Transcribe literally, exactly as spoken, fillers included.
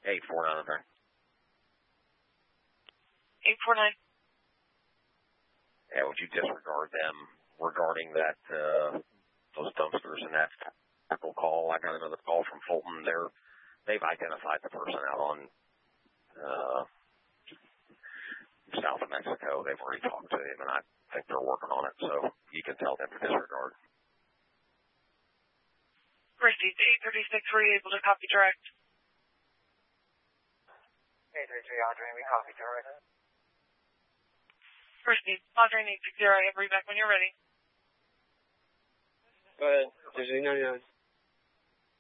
eight four nine, okay. eight four nine. Yeah, would you disregard them regarding that, uh, those dumpsters and that tackle call? I got another call from Fulton. They're, they've identified the person out on, uh, south of Mexico. They've already talked to him, and I think they're working on it, so you can tell them to disregard. Received eight thirty-six, were you able to copy direct? eight three three, Andre, we copy direct. Received, Andre eight six zero, I have read back when you're ready. Go ahead, Disney ninety-nine.